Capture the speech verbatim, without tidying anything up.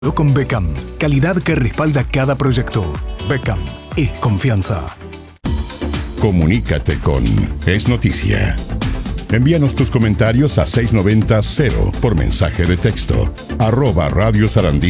Con Beckham, calidad que respalda cada proyecto. Beckham es confianza. Comunícate con Es Noticia. Envíanos tus comentarios a seiscientos noventa cero por mensaje de texto. Arroba Radio Sarandí.